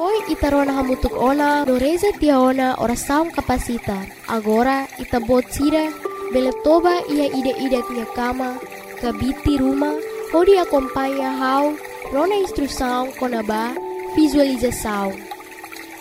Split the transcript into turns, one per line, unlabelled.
Poi itarona hamutuk ona, doreza tiaona ora saung kapasita. Agora itabot sira, beletoba ia ide-ide nya kama, kabiti rumah, podi acompanha hau, rona instrução konaba, visualização.